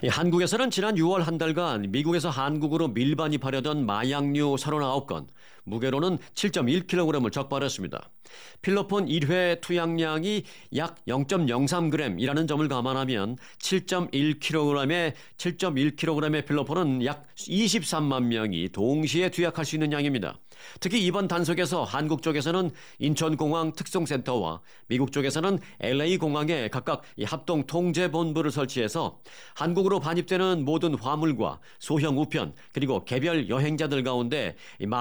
한국에서는 지난 6월 한 달간 미국에서 한국으로 밀반입하려던 마약류 39건, 무게로는 7.1kg을 적발했습니다. 필로폰 1회 투약량이 약 0.03g이라는 점을 감안하면 7.1kg의 필로폰은 약 23만 명이 동시에 투약할 수 있는 양입니다. 특히 이번 단속에서 한국 쪽에서는 인천공항 특송센터와 미국 쪽에서는 LA공항에 각각 합동 통제본부를 설치해서 한국으로 반입되는 모든 화물과 소형 우편 그리고 개별 여행자들 가운데